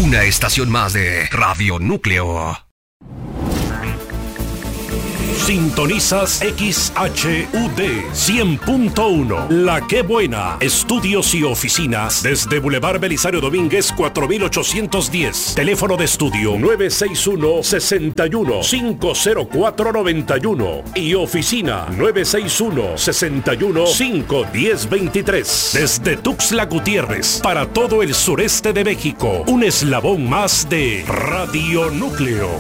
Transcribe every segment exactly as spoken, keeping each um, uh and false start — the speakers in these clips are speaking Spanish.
Una estación más de Radio Núcleo. Sintonizas X H U D cien punto uno. La Qué Buena. Estudios y oficinas desde Boulevard Belisario Domínguez cuatro mil ochocientos diez. Teléfono de estudio nueve seis uno, seis uno, cinco cero cuatro, nueve uno y oficina nueve seis uno, seis uno, cinco uno cero, dos tres. Desde Tuxtla Gutiérrez para todo el sureste de México. Un eslabón más de Radio Núcleo.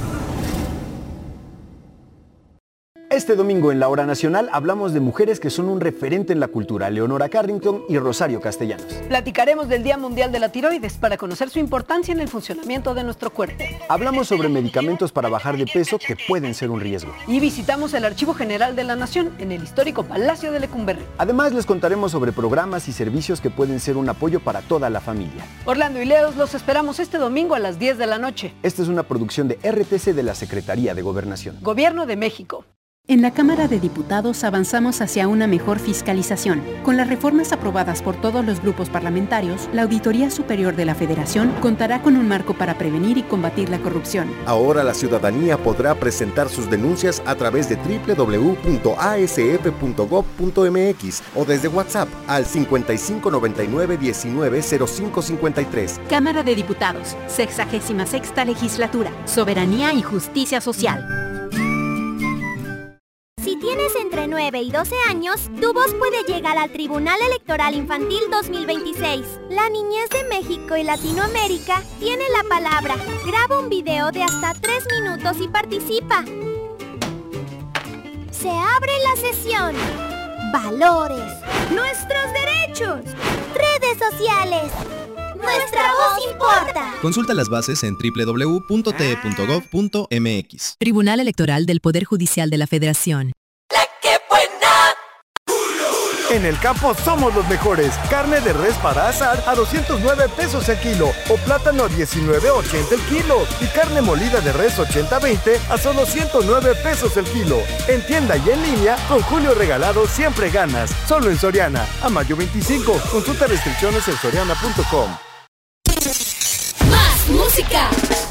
Este domingo en la Hora Nacional hablamos de mujeres que son un referente en la cultura, Leonora Carrington y Rosario Castellanos. Platicaremos del Día Mundial de la Tiroides para conocer su importancia en el funcionamiento de nuestro cuerpo. Hablamos sobre medicamentos para bajar de peso que pueden ser un riesgo. Y visitamos el Archivo General de la Nación en el histórico Palacio de Lecumberri. Además les contaremos sobre programas y servicios que pueden ser un apoyo para toda la familia. Orlando y Leos los esperamos este domingo a las diez de la noche. Esta es una producción de R T C de la Secretaría de Gobernación. Gobierno de México. En la Cámara de Diputados avanzamos hacia una mejor fiscalización. Con las reformas aprobadas por todos los grupos parlamentarios, la Auditoría Superior de la Federación contará con un marco para prevenir y combatir la corrupción. Ahora la ciudadanía podrá presentar sus denuncias a través de doble u doble u doble u punto a s f punto gob punto m x o desde WhatsApp al cincuenta y cinco noventa y nueve diecinueve cero cinco cincuenta y tres. Cámara de Diputados, sexagésima sexta Legislatura, Soberanía y Justicia Social. Si tienes entre nueve y doce años, tu voz puede llegar al Tribunal Electoral Infantil dos mil veintiséis. La niñez de México y Latinoamérica tiene la palabra. Graba un video de hasta tres minutos y participa. Se abre la sesión. Valores. Nuestros derechos. Redes sociales. Nuestra voz importa. Consulta las bases en doble u doble u doble u punto t e punto gob punto m x. Tribunal Electoral del Poder Judicial de la Federación. ¡La Qué Buena! En el campo somos los mejores. Carne de res para asar a doscientos nueve pesos el kilo o plátano a diecinueve ochenta el kilo y carne molida de res ochenta veinte a solo ciento nueve pesos el kilo. En tienda y en línea, con Julio Regalado siempre ganas. Solo en Soriana. A mayo veinticinco. Consulta restricciones en soriana punto com. Más música.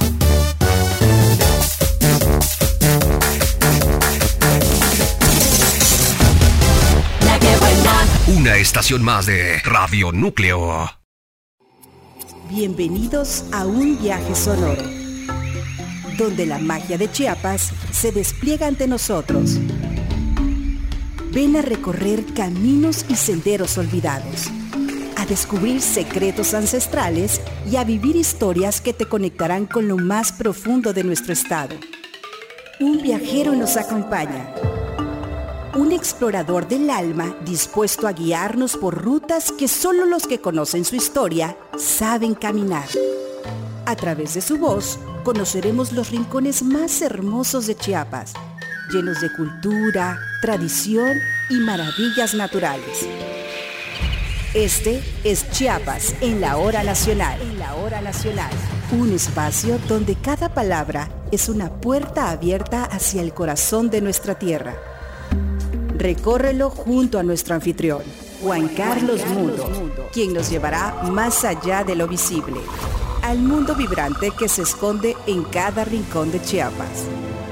La Qué Buena. Una estación más de Radio Núcleo. Bienvenidos a un viaje sonoro, donde la magia de Chiapas se despliega ante nosotros. Ven a recorrer caminos y senderos olvidados, a descubrir secretos ancestrales y a vivir historias que te conectarán con lo más profundo de nuestro estado. Un viajero nos acompaña. Un explorador del alma dispuesto a guiarnos por rutas que solo los que conocen su historia saben caminar. A través de su voz, conoceremos los rincones más hermosos de Chiapas, llenos de cultura, tradición y maravillas naturales. Este es Chiapas en la Hora Nacional. En la Hora Nacional. Un espacio donde cada palabra es una puerta abierta hacia el corazón de nuestra tierra. Recórrelo junto a nuestro anfitrión, Juan Carlos Mundo, quien nos llevará más allá de lo visible, al mundo vibrante que se esconde en cada rincón de Chiapas.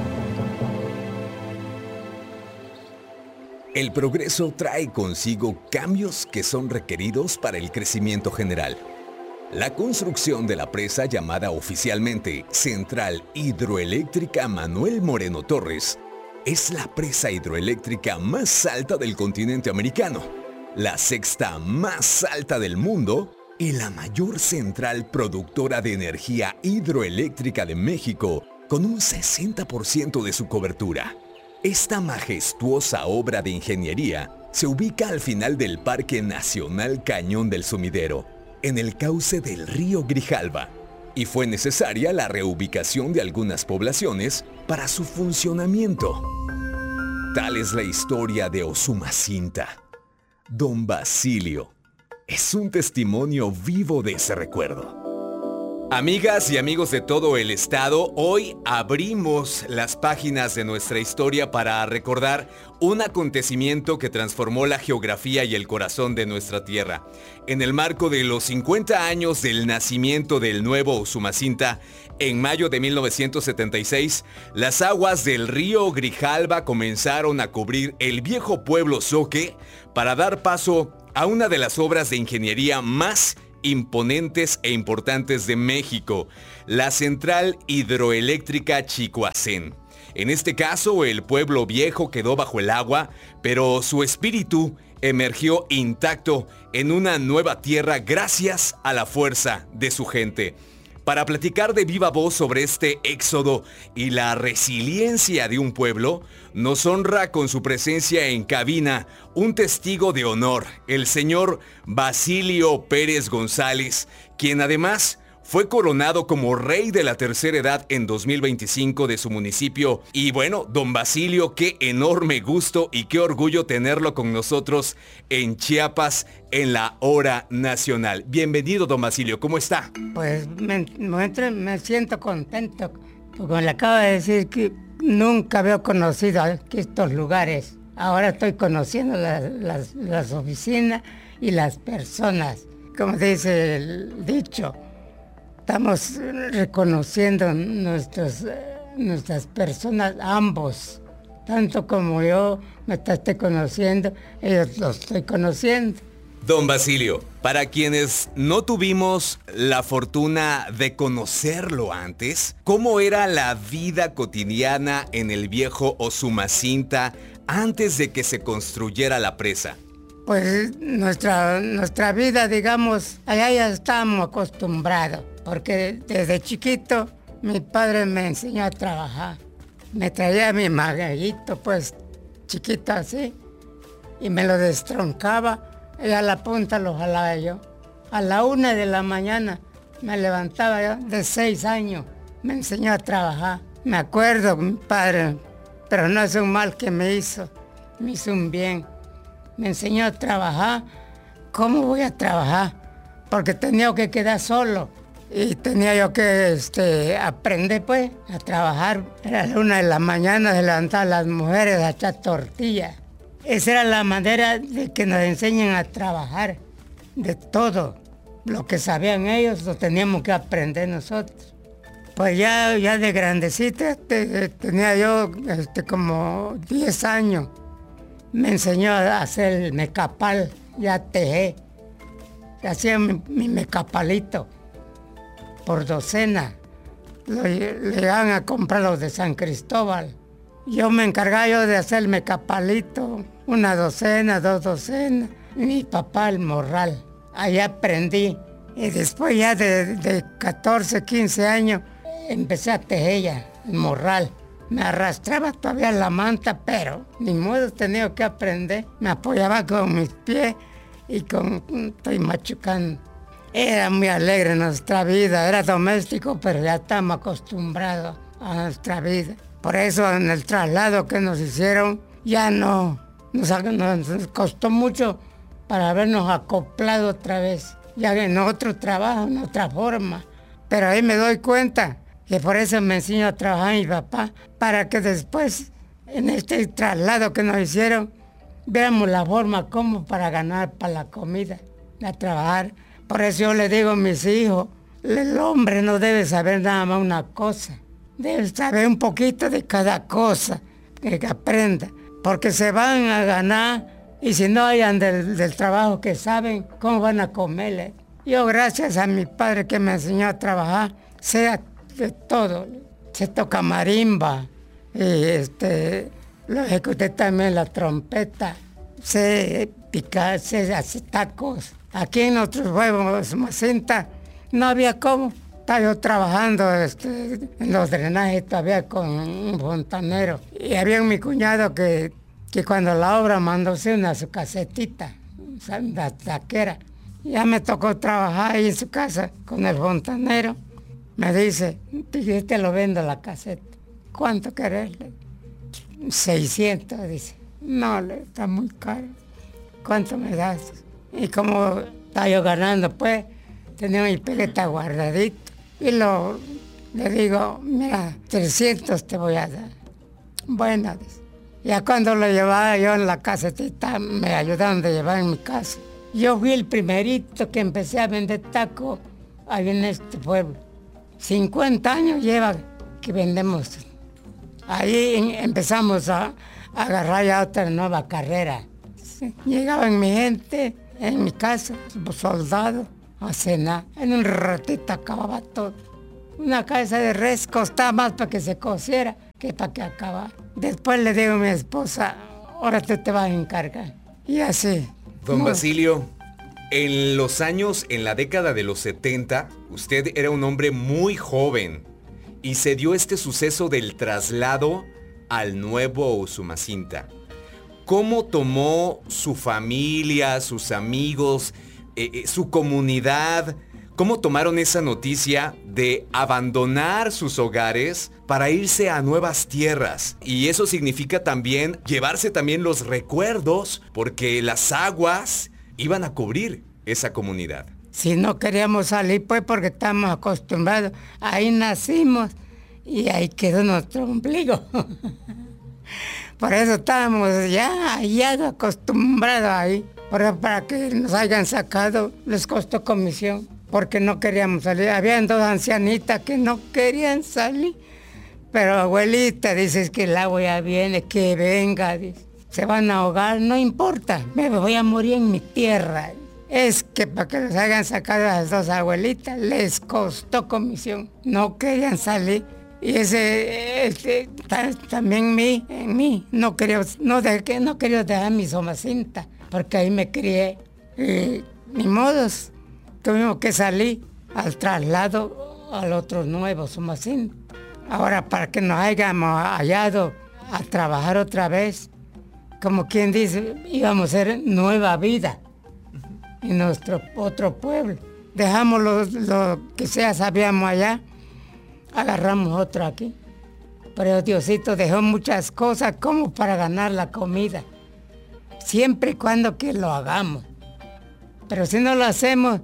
El progreso trae consigo cambios que son requeridos para el crecimiento general. La construcción de la presa llamada oficialmente Central Hidroeléctrica Manuel Moreno Torres es la presa hidroeléctrica más alta del continente americano, la sexta más alta del mundo y la mayor central productora de energía hidroeléctrica de México, con un sesenta por ciento de su cobertura. Esta majestuosa obra de ingeniería se ubica al final del Parque Nacional Cañón del Sumidero, en el cauce del río Grijalva, y fue necesaria la reubicación de algunas poblaciones para su funcionamiento. Tal es la historia de Osumacinta. Don Basilio es un testimonio vivo de ese recuerdo. Amigas y amigos de todo el estado, hoy abrimos las páginas de nuestra historia para recordar un acontecimiento que transformó la geografía y el corazón de nuestra tierra. En el marco de los cincuenta años del nacimiento del nuevo Usumacinta, en mayo de mil novecientos setenta y seis, las aguas del río Grijalva comenzaron a cubrir el viejo pueblo Zoque para dar paso a una de las obras de ingeniería más imponentes e importantes de México, la Central Hidroeléctrica Chicoacén. En este caso, el pueblo viejo quedó bajo el agua, pero su espíritu emergió intacto en una nueva tierra gracias a la fuerza de su gente. Para platicar de viva voz sobre este éxodo y la resiliencia de un pueblo, nos honra con su presencia en cabina un testigo de honor, el señor Basilio Pérez González, quien además fue coronado como rey de la tercera edad en dos mil veinticinco de su municipio. Y bueno, don Basilio, qué enorme gusto y qué orgullo tenerlo con nosotros en Chiapas en la hora nacional. Bienvenido, don Basilio, ¿cómo está? Pues me, me, me siento contento, porque le acabo de decir que nunca había conocido estos lugares. Ahora estoy conociendo la, las, las oficinas y las personas, como dice el dicho. Estamos reconociendo nuestros, nuestras personas, ambos, tanto como yo me estoy conociendo, ellos los estoy conociendo. Don Basilio, para quienes no tuvimos la fortuna de conocerlo antes, ¿cómo era la vida cotidiana en el viejo Usumacinta antes de que se construyera la presa? Pues nuestra, nuestra vida, digamos, allá ya estábamos acostumbrados, porque desde chiquito mi padre me enseñó a trabajar. Me traía mi magueyito, pues, chiquito así, y me lo destroncaba, y a la punta lo jalaba yo. A la una de la mañana me levantaba yo, de seis años, me enseñó a trabajar. Me acuerdo, mi padre, pero no es un mal que me hizo, me hizo un bien. Me enseñó a trabajar. ¿Cómo voy a trabajar? Porque tenía que quedar solo. Y tenía yo que este, aprender pues a trabajar. Era la una de la mañana, se levantaban las mujeres a echar tortillas. Esa era la manera de que nos enseñen a trabajar. De todo. Lo que sabían ellos lo teníamos que aprender nosotros. Pues ya, ya de grandecita te, tenía yo este, como diez años. Me enseñó a hacer el mecapal, ya tejé. Hacía mi, mi mecapalito por docena. Le, le iban a comprar los de San Cristóbal. Yo me encargaba yo de hacer el mecapalito, una docena, dos docenas. Y mi papá el morral. Ahí aprendí. Y después ya de, de catorce, quince años empecé a tejer ya el morral. Me arrastraba todavía la manta, pero ni modo tenía que aprender. Me apoyaba con mis pies y con... estoy machucando. Era muy alegre nuestra vida, era doméstico, pero ya estamos acostumbrados a nuestra vida. Por eso en el traslado que nos hicieron, ya no, nos, nos costó mucho para habernos acoplado otra vez. Ya en otro trabajo, en otra forma. Pero ahí me doy cuenta que por eso me enseñó a trabajar mi papá, para que después, en este traslado que nos hicieron, viéramos la forma como para ganar para la comida, a trabajar. Por eso yo le digo a mis hijos, el hombre no debe saber nada más una cosa, debe saber un poquito de cada cosa, que aprenda, porque se van a ganar, y si no hayan del, del trabajo que saben, ¿cómo van a comerle? Yo, gracias a mi padre que me enseñó a trabajar, sea de todo, se toca marimba, y este, lo ejecuté también la trompeta, sé picar, sé hacer tacos. Aquí en nuestros pueblos, Usumacinta, no había cómo. Estaba yo trabajando este, en los drenajes todavía con un fontanero. Y había mi cuñado que, que cuando la obra mandó una su casetita, una taquera. Ya me tocó trabajar ahí en su casa con el fontanero. Me dice, yo te lo vendo la caseta. ¿Cuánto querés? seiscientos, dice. No, está muy caro. ¿Cuánto me das? Y como estaba yo ganando, pues, tenía mi peleta guardadito. Y lo, le digo, mira, trescientos te voy a dar. Bueno, dice. Ya cuando lo llevaba yo en la casetita, me ayudaron de llevar en mi casa. Yo fui el primerito que empecé a vender taco ahí en este pueblo. cincuenta años lleva que vendemos. Ahí empezamos a, a agarrar ya otra nueva carrera. Sí. Llegaban mi gente en mi casa, soldados, a cenar. En un ratito acababa todo. Una cabeza de res costaba más para que se cociera que para que acabara. Después le digo a mi esposa, ahora tú te vas a encargar. Y así. Don no. Basilio, en los años, en la década de los setenta, usted era un hombre muy joven y se dio este suceso del traslado al nuevo Usumacinta. ¿Cómo tomó su familia, sus amigos, eh, eh, su comunidad? ¿Cómo tomaron esa noticia de abandonar sus hogares para irse a nuevas tierras? Y eso significa también llevarse también los recuerdos, porque las aguas iban a cubrir esa comunidad. Si no queríamos salir, pues porque estamos acostumbrados. Ahí nacimos y ahí quedó nuestro ombligo. Por eso estábamos ya, ya acostumbrados ahí. Pero para que nos hayan sacado, les costó comisión, porque no queríamos salir. Habían dos ancianitas que no querían salir. Pero abuelita, dices que el agua ya viene, que venga, dice. Se van a ahogar, no importa, me voy a morir en mi tierra. Es que para que los hayan sacado a las dos abuelitas, les costó comisión. No querían salir. Y ese, este, también mí, en mí, no quería, no, de, no quería dejar mi Usumacinta, porque ahí me crié. Y ni modos, tuvimos que salir al traslado al otro nuevo Usumacinta. Ahora, para que nos hayamos hallado a trabajar otra vez, como quien dice, íbamos a hacer nueva vida en nuestro otro pueblo. Dejamos lo, lo que sea sabíamos allá, agarramos otro aquí. Pero Diosito dejó muchas cosas como para ganar la comida, siempre y cuando que lo hagamos. Pero si no lo hacemos,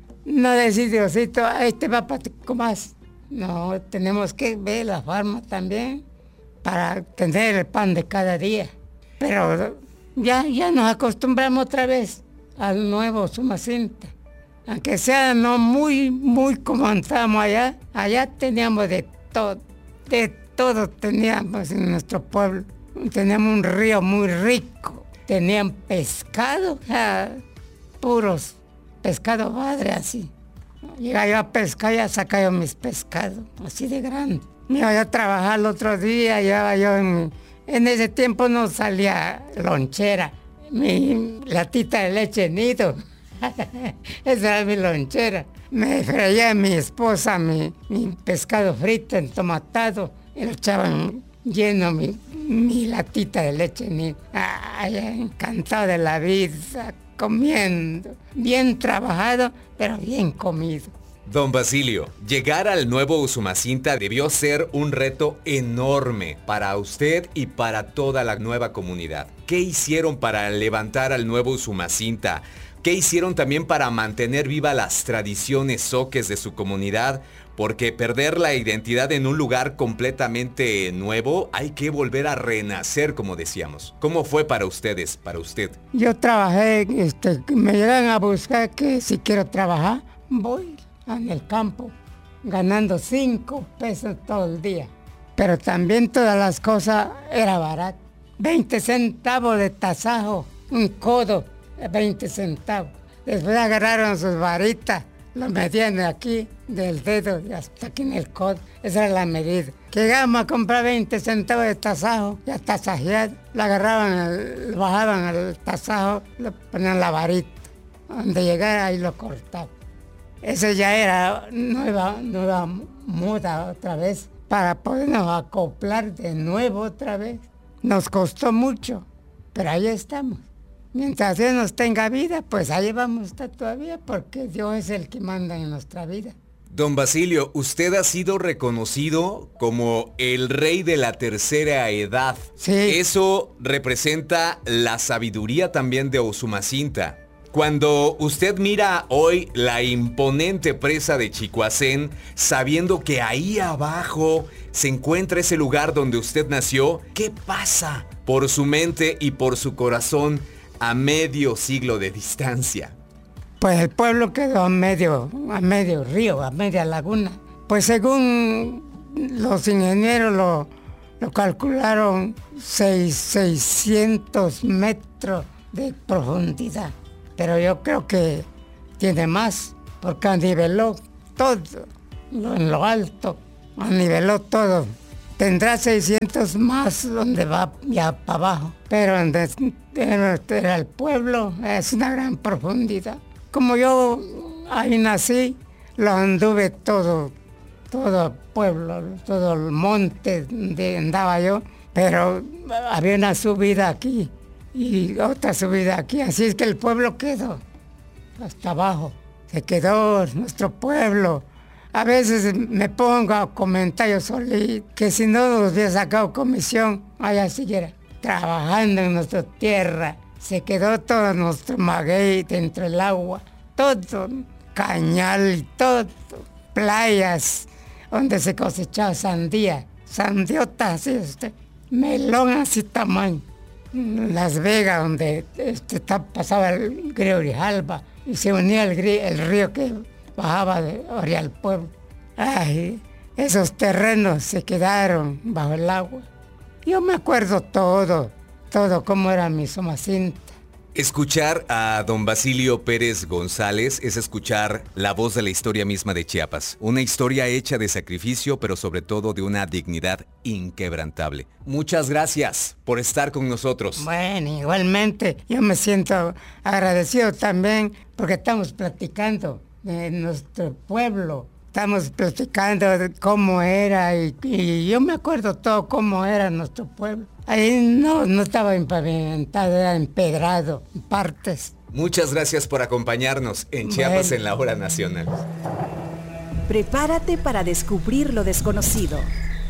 no decir Diosito, ahí te va para que comas. No, tenemos que ver la farma también para tener el pan de cada día. Pero ya, ya nos acostumbramos otra vez al nuevo Usumacinta. Aunque sea no muy, muy como estábamos allá, allá teníamos de todo, de todo teníamos en nuestro pueblo. Teníamos un río muy rico, tenían pescado, ja, puros pescado padre así. Llegaba yo a pescar, ya sacaba yo mis pescados, así de grande. Me iba yo a trabajar el otro día, llevaba yo en, en ese tiempo no salía lonchera, mi latita de leche nido. Esa era mi lonchera. Me freía mi esposa mi, mi pescado frito, entomatado, y lo echaban lleno mi, mi latita de leche nido. Ay, encantado de la vida, comiendo, bien trabajado, pero bien comido. Don Basilio, llegar al nuevo Usumacinta debió ser un reto enorme para usted y para toda la nueva comunidad. ¿Qué hicieron para levantar al nuevo Usumacinta? ¿Qué hicieron también para mantener viva las tradiciones zoques de su comunidad? Porque perder la identidad en un lugar completamente nuevo, hay que volver a renacer, como decíamos. ¿Cómo fue para ustedes, para usted? Yo trabajé, este, me llegan a buscar que si quiero trabajar, voy en el campo, ganando cinco pesos todo el día. Pero también todas las cosas era barato. veinte centavos de tasajo, un codo, veinte centavos. Después agarraron sus varitas, lo medían de aquí, del dedo hasta aquí en el codo. Esa era la medida. Llegamos a comprar veinte centavos de tasajo, ya tasajeado. Lo agarraban, lo bajaban al tasajo, lo ponían la varita. Donde llegara ahí lo cortaban. Eso ya era nueva, nueva moda otra vez, para podernos acoplar de nuevo otra vez. Nos costó mucho, pero ahí estamos. Mientras Dios nos tenga vida, pues ahí vamos a estar todavía, porque Dios es el que manda en nuestra vida. Don Basilio, usted ha sido reconocido como el rey de la tercera edad. Sí. Eso representa la sabiduría también de Usumacinta. Cuando usted mira hoy la imponente presa de Chicoacén, sabiendo que ahí abajo se encuentra ese lugar donde usted nació, ¿qué pasa por su mente y por su corazón a medio siglo de distancia? Pues el pueblo quedó a medio, a medio río, a media laguna. Pues según los ingenieros lo, lo calcularon seis, seiscientos metros de profundidad. Pero yo creo que tiene más, porque aniveló todo, lo, en lo alto, aniveló todo. Tendrá seiscientos más donde va ya para abajo, pero donde era el pueblo es una gran profundidad. Como yo ahí nací, lo anduve todo, todo el pueblo, todo el monte donde andaba yo, pero había una subida aquí y otra subida aquí, así es que el pueblo quedó hasta abajo, se quedó nuestro pueblo. A veces me pongo a comentar yo solito que si no nos hubiera sacado comisión, allá siguiera trabajando en nuestra tierra. Se quedó todo nuestro maguey dentro del agua, todo, cañal, todo, playas donde se cosechaba sandía, sandiota así, este, melón así tamaño. Las Vegas, donde este, está, pasaba el río Grijalba y se unía el, el río que bajaba de orilla al pueblo. Ay, esos terrenos se quedaron bajo el agua. Yo me acuerdo todo, todo cómo era mi Somacinta. Escuchar a don Basilio Pérez González es escuchar la voz de la historia misma de Chiapas. Una historia hecha de sacrificio, pero sobre todo de una dignidad inquebrantable. Muchas gracias por estar con nosotros. Bueno, igualmente, yo me siento agradecido también porque estamos platicando de nuestro pueblo. Estamos platicando de cómo era y, y yo me acuerdo todo cómo era nuestro pueblo. Ahí no, no estaba empavimentado, era empedrado en partes. Muchas gracias por acompañarnos en Chiapas bueno. en la Hora Nacional. Prepárate para descubrir lo desconocido.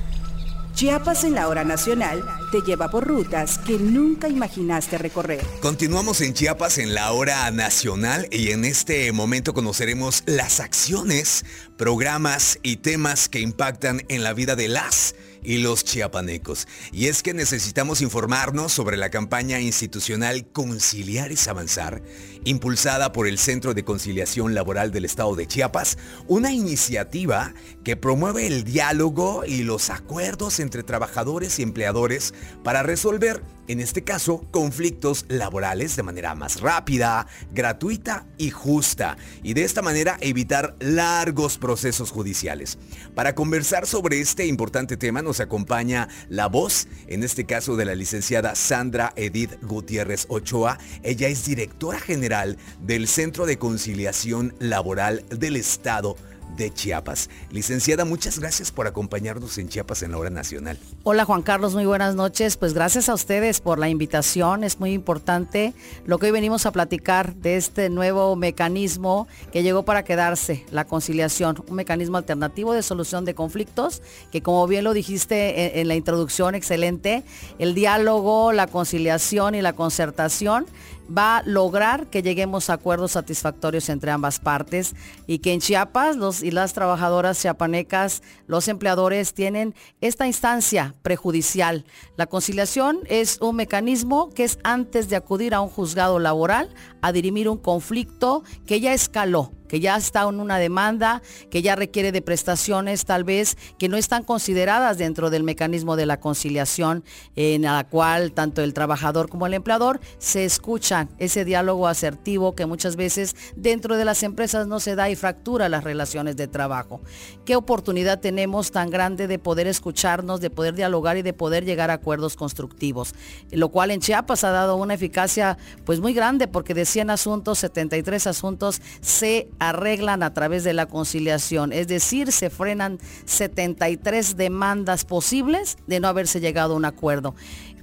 Chiapas en la Hora Nacional te lleva por rutas que nunca imaginaste recorrer. Continuamos en Chiapas en la Hora Nacional y en este momento conoceremos las acciones, programas y temas que impactan en la vida de las y los chiapanecos. Y es que necesitamos informarnos sobre la campaña institucional Conciliar es Avanzar, impulsada por el Centro de Conciliación Laboral del Estado de Chiapas, una iniciativa que promueve el diálogo y los acuerdos entre trabajadores y empleadores para resolver, en este caso, conflictos laborales de manera más rápida, gratuita y justa, y de esta manera evitar largos procesos judiciales. Para conversar sobre este importante tema nos acompaña la voz, en este caso de la licenciada Sandra Edith Gutiérrez Ochoa. Ella es directora general del Centro de Conciliación Laboral del Estado de Chiapas. Licenciada, muchas gracias por acompañarnos en Chiapas en la Hora Nacional. Hola Juan Carlos, muy buenas noches. Pues gracias a ustedes por la invitación. Es muy importante lo que hoy venimos a platicar de este nuevo mecanismo que llegó para quedarse, la conciliación, un mecanismo alternativo de solución de conflictos que, como bien lo dijiste en, en la introducción, excelente, el diálogo, la conciliación y la concertación va a lograr que lleguemos a acuerdos satisfactorios entre ambas partes y que en Chiapas los y las trabajadoras chiapanecas, los empleadores tienen esta instancia prejudicial. La conciliación es un mecanismo que es antes de acudir a un juzgado laboral a dirimir un conflicto que ya escaló, que ya está en una demanda, que ya requiere de prestaciones tal vez que no están consideradas dentro del mecanismo de la conciliación, en la cual tanto el trabajador como el empleador se escuchan, ese diálogo asertivo que muchas veces dentro de las empresas no se da y fractura las relaciones de trabajo. ¿Qué oportunidad tenemos tan grande de poder escucharnos, de poder dialogar y de poder llegar a acuerdos constructivos? Lo cual en Chiapas ha dado una eficacia pues muy grande, porque de cien asuntos, setenta y tres asuntos se arreglan a través de la conciliación, es decir, se frenan setenta y tres demandas posibles de no haberse llegado a un acuerdo.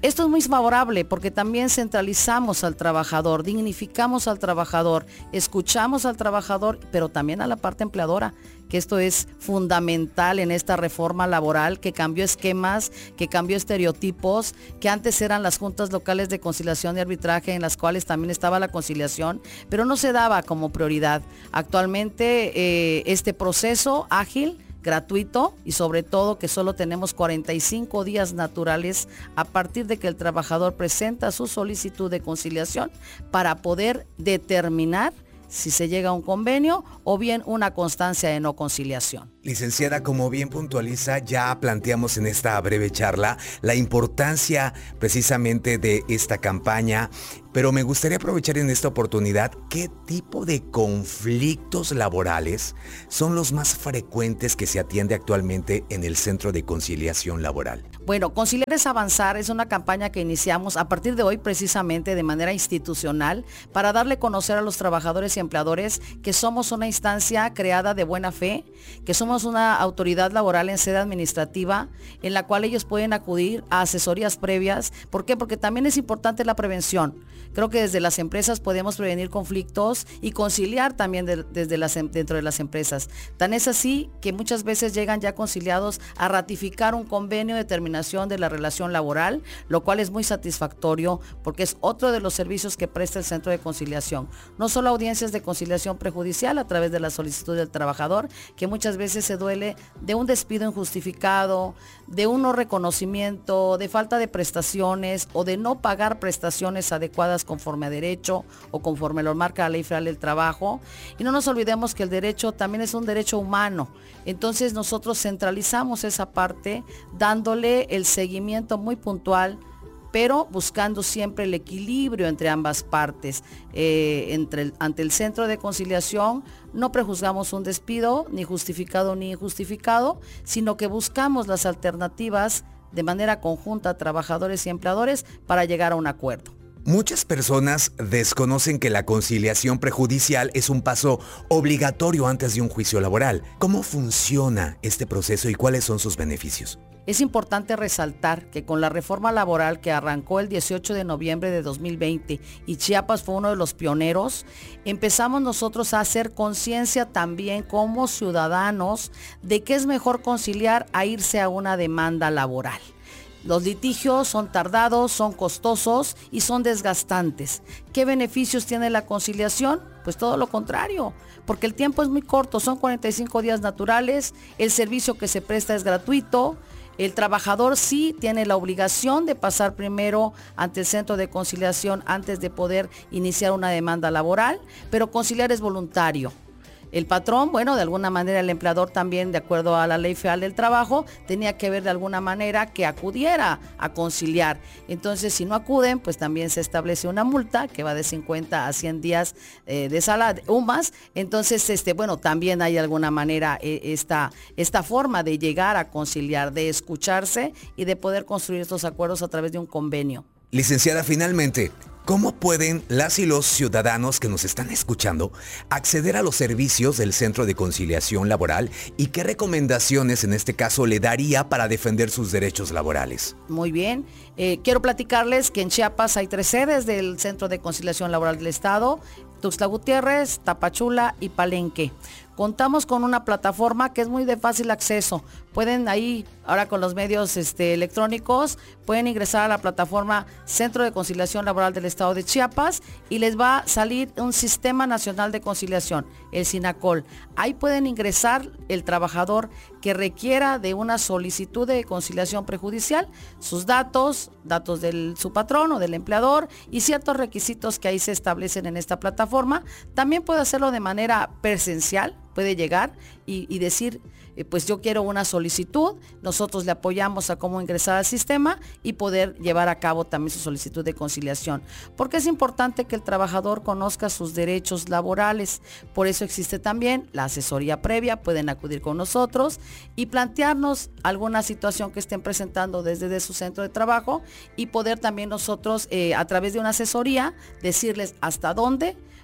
Esto es muy favorable porque también centralizamos al trabajador, dignificamos al trabajador, escuchamos al trabajador, pero también a la parte empleadora, que esto es fundamental en esta reforma laboral que cambió esquemas, que cambió estereotipos, que antes eran las juntas locales de conciliación y arbitraje en las cuales también estaba la conciliación, pero no se daba como prioridad. Actualmente eh, este proceso ágil, gratuito y sobre todo que solo tenemos cuarenta y cinco días naturales a partir de que el trabajador presenta su solicitud de conciliación para poder determinar si se llega a un convenio o bien una constancia de no conciliación. Licenciada, como bien puntualiza, ya planteamos en esta breve charla la importancia precisamente de esta campaña, pero me gustaría aprovechar en esta oportunidad qué tipo de conflictos laborales son los más frecuentes que se atiende actualmente en el Centro de Conciliación Laboral. Bueno, Conciliar es Avanzar es una campaña que iniciamos a partir de hoy precisamente de manera institucional para darle a conocer a los trabajadores y empleadores que somos una instancia creada de buena fe, que somos una autoridad laboral en sede administrativa en la cual ellos pueden acudir a asesorías previas. ¿Por qué? Porque también es importante la prevención. Creo que desde las empresas podemos prevenir conflictos y conciliar también de, desde las, dentro de las empresas. Tan es así que muchas veces llegan ya conciliados a ratificar un convenio de terminación de la relación laboral, lo cual es muy satisfactorio porque es otro de los servicios que presta el Centro de Conciliación. No solo audiencias de conciliación prejudicial a través de la solicitud del trabajador, que muchas veces se duele de un despido injustificado, de un no reconocimiento, de falta de prestaciones o de no pagar prestaciones adecuadas conforme a derecho o conforme lo marca la Ley Federal del Trabajo. Y no nos olvidemos que el derecho también es un derecho humano. Entonces nosotros centralizamos esa parte dándole el seguimiento muy puntual, pero buscando siempre el equilibrio entre ambas partes. Eh, entre el, ante el Centro de Conciliación no prejuzgamos un despido, ni justificado ni injustificado, sino que buscamos las alternativas de manera conjunta a trabajadores y empleadores para llegar a un acuerdo. Muchas personas desconocen que la conciliación prejudicial es un paso obligatorio antes de un juicio laboral. ¿Cómo funciona este proceso y cuáles son sus beneficios? Es importante resaltar que con la reforma laboral que arrancó el dieciocho de noviembre de dos mil veinte y Chiapas fue uno de los pioneros, empezamos nosotros a hacer conciencia también como ciudadanos de que es mejor conciliar a irse a una demanda laboral. Los litigios son tardados, son costosos y son desgastantes. ¿Qué beneficios tiene la conciliación? Pues todo lo contrario, porque el tiempo es muy corto, son cuarenta y cinco días naturales, el servicio que se presta es gratuito. El trabajador sí tiene la obligación de pasar primero ante el Centro de Conciliación antes de poder iniciar una demanda laboral, pero conciliar es voluntario. El patrón, bueno, de alguna manera el empleador también, de acuerdo a la Ley Federal del Trabajo, tenía que ver de alguna manera que acudiera a conciliar. Entonces, si no acuden, pues también se establece una multa que va de cincuenta a cien días eh, de salario o más. Entonces, este, bueno, también hay de alguna manera eh, esta, esta forma de llegar a conciliar, de escucharse y de poder construir estos acuerdos a través de un convenio. Licenciada, finalmente, ¿cómo pueden las y los ciudadanos que nos están escuchando acceder a los servicios del Centro de Conciliación Laboral y qué recomendaciones en este caso le daría para defender sus derechos laborales? Muy bien, eh, quiero platicarles que en Chiapas hay tres sedes del Centro de Conciliación Laboral del Estado: Tuxtla Gutiérrez, Tapachula y Palenque. Contamos con una plataforma que es muy de fácil acceso. Pueden ahí, ahora con los medios este, electrónicos, pueden ingresar a la plataforma Centro de Conciliación Laboral del Estado de Chiapas y les va a salir un Sistema Nacional de Conciliación, el SINACOL. Ahí pueden ingresar el trabajador que requiera de una solicitud de conciliación prejudicial, sus datos, datos de su patrón o del empleador y ciertos requisitos que ahí se establecen en esta plataforma. También puede hacerlo de manera presencial, puede llegar y, y decir, eh, pues yo quiero una solicitud, nosotros le apoyamos a cómo ingresar al sistema y poder llevar a cabo también su solicitud de conciliación. Porque es importante que el trabajador conozca sus derechos laborales, por eso existe también la asesoría previa, pueden acudir con nosotros y plantearnos alguna situación que estén presentando desde de su centro de trabajo y poder también nosotros eh, a través de una asesoría decirles hasta dónde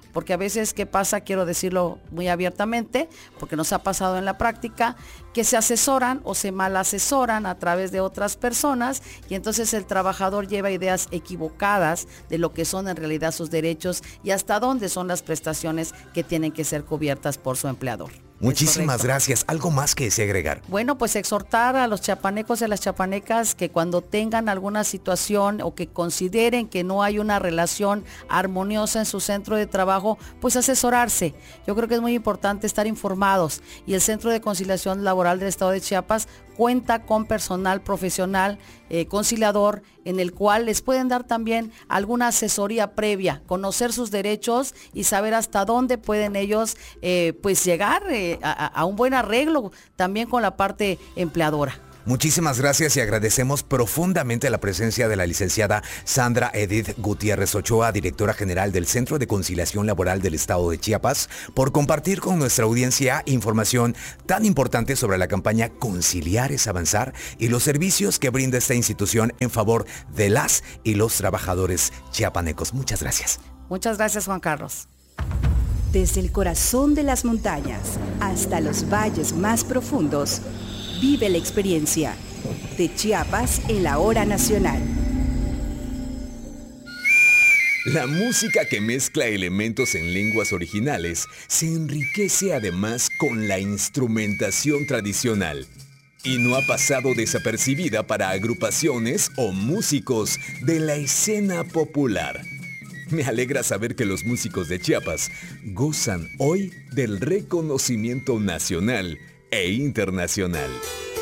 porque a veces, ¿qué pasa? Quiero decirlo muy abiertamente, porque nos ha pasado en la práctica, que se asesoran o se mal asesoran a través de otras personas y entonces el trabajador lleva ideas equivocadas de lo que son en realidad sus derechos y hasta dónde son las prestaciones que tienen que ser cubiertas por su empleador. Muchísimas gracias. ¿Algo más que desee agregar? Bueno, pues exhortar a los chiapanecos y a las chiapanecas que cuando tengan alguna situación o que consideren que no hay una relación armoniosa en su centro de trabajo, pues asesorarse. Yo creo que es muy importante estar informados y el Centro de Conciliación Laboral del Estado de Chiapas cuenta con personal profesional eh, conciliador en el cual les pueden dar también alguna asesoría previa, conocer sus derechos y saber hasta dónde pueden ellos eh, pues llegar eh, a, a un buen arreglo también con la parte empleadora. Muchísimas gracias y agradecemos profundamente la presencia de la licenciada Sandra Edith Gutiérrez Ochoa, directora general del Centro de Conciliación Laboral del Estado de Chiapas, por compartir con nuestra audiencia información tan importante sobre la campaña Conciliar es Avanzar y los servicios que brinda esta institución en favor de las y los trabajadores chiapanecos. Muchas gracias. Muchas gracias, Juan Carlos. Desde el corazón de las montañas hasta los valles más profundos, vive la experiencia de Chiapas en la hora nacional. La música que mezcla elementos en lenguas originales se enriquece además con la instrumentación tradicional y no ha pasado desapercibida para agrupaciones o músicos de la escena popular. Me alegra saber que los músicos de Chiapas gozan hoy del reconocimiento nacional e internacional.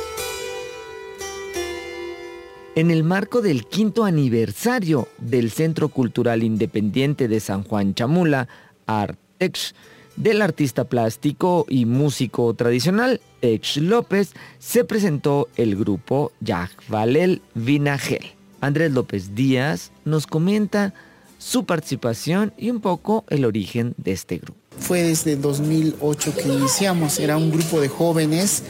En el marco del quinto aniversario del Centro Cultural Independiente de San Juan Chamula, Artex, del artista plástico y músico tradicional Ex López, se presentó el grupo Yaxvalel Vinagel. Andrés López Díaz nos comenta su participación y un poco el origen de este grupo. Fue desde dos mil ocho que iniciamos, era un grupo de jóvenes.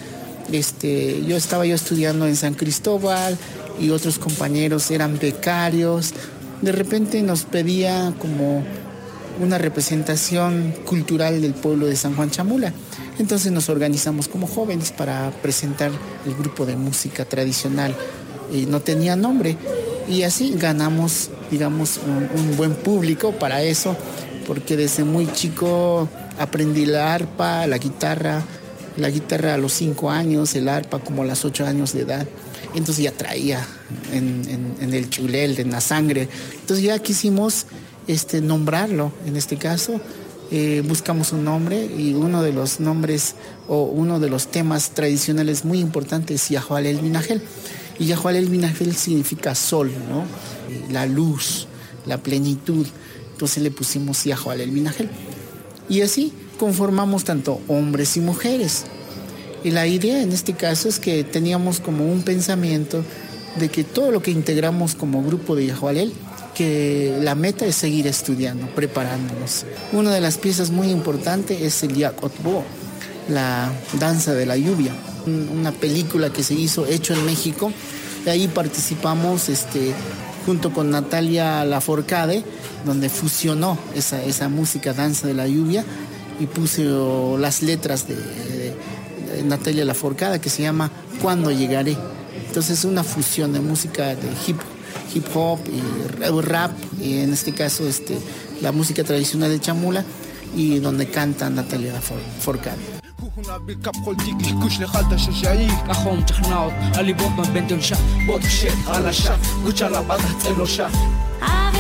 Este, yo estaba yo estudiando en San Cristóbal y otros compañeros eran becarios. De repente nos pedía como una representación cultural del pueblo de San Juan Chamula. Entonces nos organizamos como jóvenes para presentar el grupo de música tradicional. Y no tenía nombre y así ganamos, digamos, un, un buen público para eso, porque desde muy chico aprendí la arpa, la guitarra, la guitarra a los cinco años, el arpa como a los ocho años de edad. Entonces ya traía en, en, en el chulel, en la sangre. Entonces ya quisimos este, nombrarlo, en este caso. Eh, buscamos un nombre y uno de los nombres o uno de los temas tradicionales muy importantes es Yaxvalel Vinagel. Y Yaxvalel Vinagel significa sol, ¿no? La luz, la plenitud. Entonces le pusimos Yaxvalel Vinagel. Y así conformamos tanto hombres y mujeres. Y la idea en este caso es que teníamos como un pensamiento de que todo lo que integramos como grupo de Yaxvalel, que la meta es seguir estudiando, preparándonos. Una de las piezas muy importantes es el Yaxotbo, la danza de la lluvia, una película que se hizo, hecho en México. De ahí participamos este, junto con Natalia Lafourcade, donde fusionó esa, esa música danza de la lluvia y puso las letras de, de, de Natalia Lafourcade que se llama Cuando llegaré. Entonces es una fusión de música de hip, hip hop y rap, y en este caso este, la música tradicional de Chamula, y donde canta Natalia Lafourcade. هنا بالكاب قلتيك الكوش لخالته شجاعيك اخوم تخناو اللي بوك ما بنتو نشاف بوك شيت على شاف وش على بعضها تسألو شاف